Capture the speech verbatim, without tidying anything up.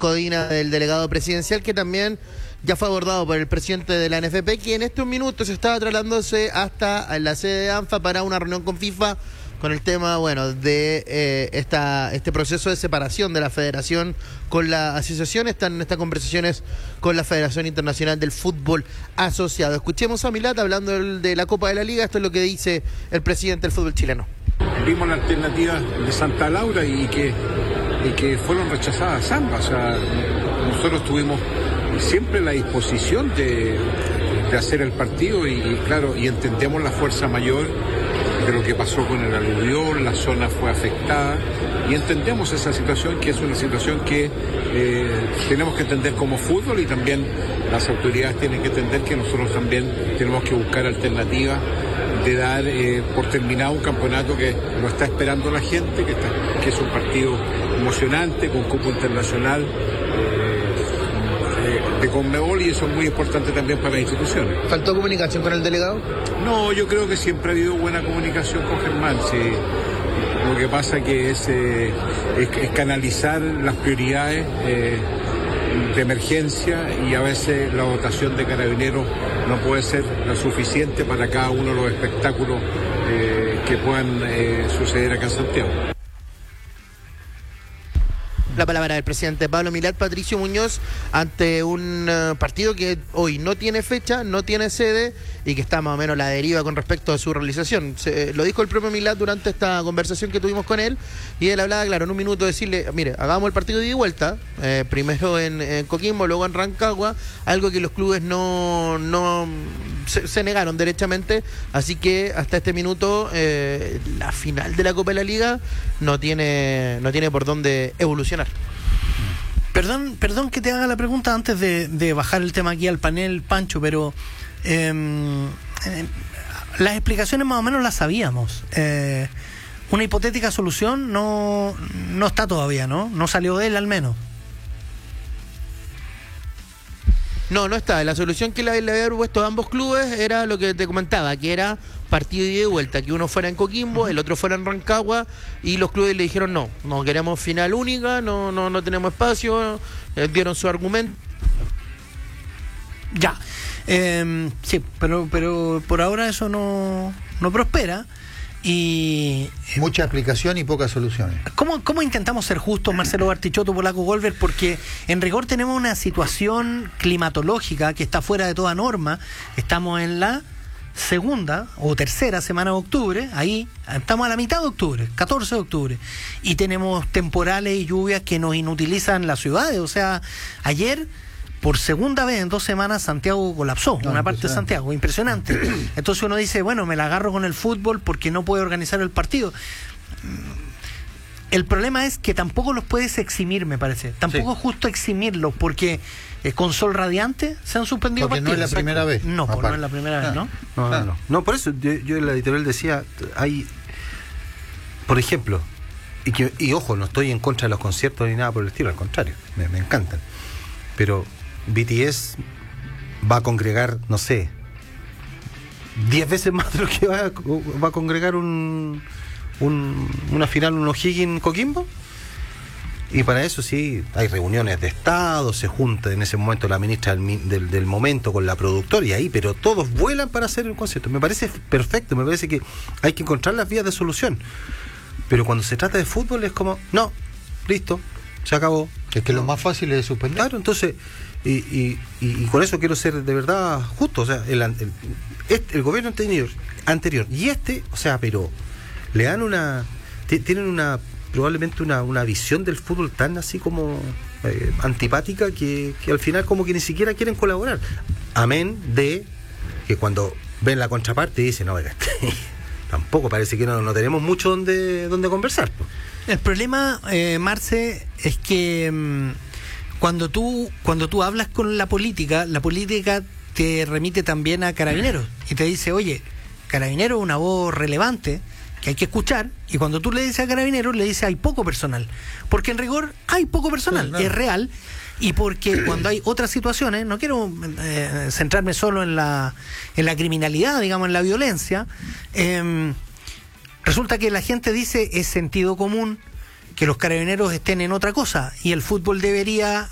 Codina, del delegado presidencial, que también ya fue abordado por el presidente de la N F P, que en estos minutos estaba trasladándose hasta la sede de ANFA para una reunión con FIFA con el tema, bueno, de eh, esta este proceso de separación de la federación con la asociación. Están en estas conversaciones con la Federación Internacional del Fútbol Asociado. Escuchemos a Milat hablando del, de la Copa de la Liga. Esto es lo que dice el presidente del fútbol chileno. Vimos la alternativa de Santa Laura y que, y que fueron rechazadas ambas. O sea, nosotros tuvimos siempre la disposición de, de hacer el partido y, y claro, y entendemos la fuerza mayor de lo que pasó con el aluvión, la zona fue afectada y entendemos esa situación, que es una situación que eh, tenemos que entender como fútbol, y también las autoridades tienen que entender que nosotros también tenemos que buscar alternativas de dar eh, por terminado un campeonato que lo está esperando la gente, que, está, que es un partido emocionante, con cupo internacional de Conmebol, y eso es muy importante también para las instituciones. ¿Faltó comunicación con el delegado? No, yo creo que siempre ha habido buena comunicación con Germán. Sí. Lo que pasa que es, eh, es, es canalizar las prioridades eh, de emergencia, y a veces la dotación de carabineros no puede ser lo suficiente para cada uno de los espectáculos eh, que puedan eh, suceder acá en Santiago. La palabra del presidente Pablo Milat. Patricio Muñoz, ante un uh, partido que hoy no tiene fecha, no tiene sede y que está más o menos a la deriva con respecto a su realización. Se, lo dijo el propio Milat durante esta conversación que tuvimos con él, y él hablaba, claro, en un minuto decirle, mire, hagamos el partido de ida y vuelta, eh, primero en, en Coquimbo, luego en Rancagua, algo que los clubes no, no se, se negaron derechamente, así que hasta este minuto eh, la final de la Copa de la Liga no tiene, no tiene por dónde evolucionar. Perdón, perdón que te haga la pregunta antes de, de bajar el tema aquí al panel, Pancho, pero eh, eh, las explicaciones más o menos las sabíamos. Eh, una hipotética solución no, no está todavía, ¿no? No salió de él al menos. No, no está. La solución que le, le había propuesto a ambos clubes era lo que te comentaba, que era partido de ida y vuelta, que uno fuera en Coquimbo, el otro fuera en Rancagua, y los clubes le dijeron no, no queremos final única, no no no tenemos espacio, eh, dieron su argumento. Ya, eh, sí, pero pero por ahora eso no, no prospera. Y mucha explicación y pocas soluciones. ¿Cómo, cómo intentamos ser justos, Marcelo Bartichotto, Polaco Goldberg? Porque en rigor tenemos una situación climatológica que está fuera de toda norma. Estamos en la segunda o tercera semana de octubre, ahí estamos a la mitad de octubre, catorce de octubre, y tenemos temporales y lluvias que nos inutilizan las ciudades. O sea, ayer, por segunda vez en dos semanas, Santiago colapsó, no, una parte de Santiago, impresionante. Entonces uno dice, bueno, me la agarro con el fútbol porque no puede organizar el partido. El problema es que tampoco los puedes eximir, me parece. Tampoco sí. Es justo eximirlos, porque eh, con sol radiante se han suspendido porque partidos. No es la primera vez. No, pues no es la primera vez, ¿no? No, no, no. No, por eso yo, yo en la editorial decía, hay, por ejemplo, y, que, y ojo, no estoy en contra de los conciertos ni nada por el estilo, al contrario, me, me encantan. Pero B T S va a congregar, no sé, diez veces más de lo que va a, va a congregar un, un una final, un O'Higgins Coquimbo. Y para eso sí, hay reuniones de Estado, se junta en ese momento la ministra del, del, del momento con la productora y ahí, pero todos vuelan para hacer el concierto. Me parece perfecto, me parece que hay que encontrar las vías de solución. Pero cuando se trata de fútbol es como, no, listo, se acabó. Es que lo más fácil es suspender. Claro, entonces... Y, y, y con eso quiero ser de verdad justo, o sea, el, el, este, el gobierno anterior, anterior y este, o sea, pero le dan una, t- tienen una, probablemente una, una visión del fútbol tan así como eh, antipática que, que al final como que ni siquiera quieren colaborar, amén de que cuando ven la contraparte dicen, no, oiga, tampoco parece que no, no tenemos mucho donde, donde conversar, pues. El problema, eh, Marce, es que mmm, Cuando tú, cuando tú hablas con la política, la política te remite también a Carabineros y te dice, oye, Carabineros es una voz relevante que hay que escuchar, y cuando tú le dices a Carabineros, le dices hay poco personal, porque en rigor hay poco personal, sí, claro. Es real, y porque cuando hay otras situaciones, no quiero eh, centrarme solo en la, en la criminalidad, digamos, en la violencia, eh, resulta que la gente dice es sentido común que los Carabineros estén en otra cosa, y el fútbol debería